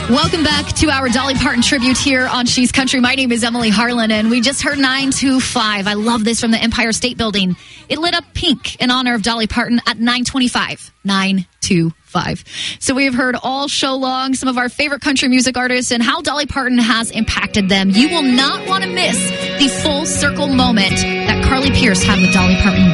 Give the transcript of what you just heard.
Welcome back to our Dolly Parton tribute here on She's Country. My name is Emily Harlan, and we just heard 925. I love this from the Empire State Building. It lit up pink in honor of Dolly Parton at 925. 925. So we have heard all show long some of our favorite country music artists and how Dolly Parton has impacted them. You will not want to miss the full circle moment that Carly Pearce had with Dolly Parton.